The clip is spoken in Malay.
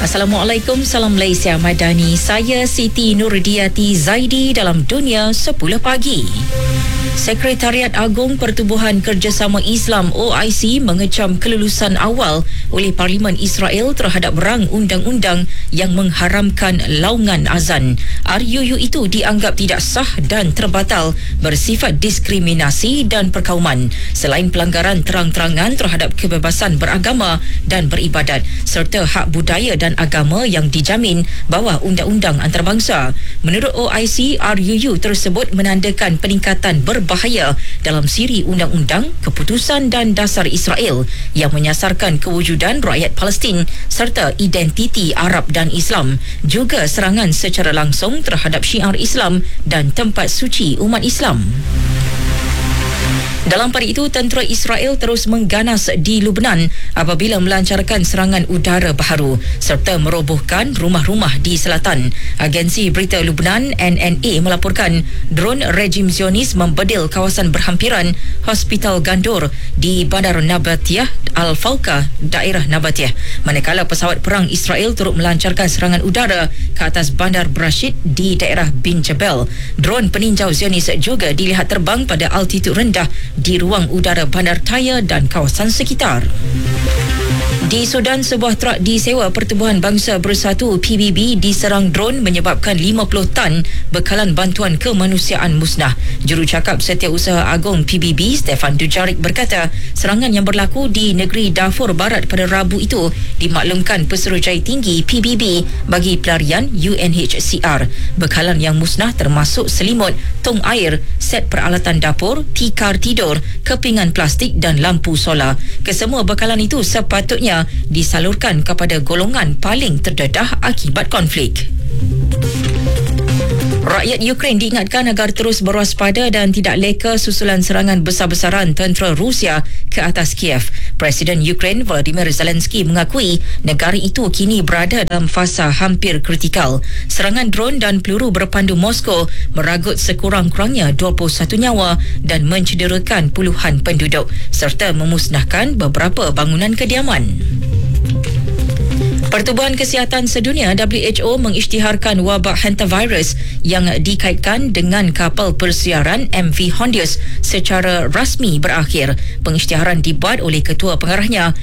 Assalamualaikum, salam Malaysia Madani. Saya Siti Nurdiati Zaidi dalam Dunia 10 Pagi. Sekretariat Agung Pertubuhan Kerjasama Islam OIC mengecam kelulusan awal oleh Parlimen Israel terhadap rang undang-undang yang mengharamkan laungan azan. RUU itu dianggap tidak sah dan terbatal, bersifat diskriminasi dan perkauman, selain pelanggaran terang-terangan terhadap kebebasan beragama dan beribadat serta hak budaya dan agama yang dijamin bawah undang-undang antarabangsa. Menurut OIC, RUU tersebut menandakan peningkatan berbahaya dalam siri undang-undang, keputusan dan dasar Israel yang menyasarkan kewujudan rakyat Palestin serta identiti Arab dan Islam, juga serangan secara langsung terhadap syiar Islam dan tempat suci umat Islam. Dalam pada itu, tentera Israel terus mengganas di Lubnan apabila melancarkan serangan udara baharu serta merobohkan rumah-rumah di selatan. Agensi berita Lubnan NNA melaporkan dron rejim Zionis membedil kawasan berhampiran Hospital Gandour di Bandar Nabatiyah Al-Fawqa, daerah Nabatiyah, manakala pesawat perang Israel turut melancarkan serangan udara ke atas Bandar Brashid di daerah Bin Jabal. Dron peninjau Zionis juga dilihat terbang pada altitud rendah di ruang udara Bandar Taya dan kawasan sekitar. Di Sudan, sebuah truk disewa Pertubuhan Bangsa Bersatu PBB diserang dron menyebabkan 50 tan bekalan bantuan kemanusiaan musnah. Jurucakap Setiausaha Agung PBB Stefan Dujarric berkata, serangan yang berlaku di negeri Darfur Barat pada Rabu itu dimaklumkan Pesuruhjaya Tinggi PBB bagi pelarian UNHCR. Bekalan yang musnah termasuk selimut, tong air, set peralatan dapur, tikar tidur, kepingan plastik dan lampu solar. Kesemua bekalan itu sepatutnya disalurkan kepada golongan paling terdedah akibat konflik. Rakyat Ukraine diingatkan agar terus berwaspada dan tidak leka susulan serangan besar-besaran tentera Rusia ke atas Kiev. Presiden Ukraine Volodymyr Zelensky mengakui negara itu kini berada dalam fasa hampir kritikal. Serangan dron dan peluru berpandu Moskow meragut sekurang-kurangnya 21 nyawa dan mencederakan puluhan penduduk serta memusnahkan beberapa bangunan kediaman. Pertubuhan Kesihatan Sedunia WHO mengisytiharkan wabak hantavirus yang dikaitkan dengan kapal persiaran MV Hondius secara rasmi berakhir. Pengisytiharan dibuat oleh Ketua Pengarahnya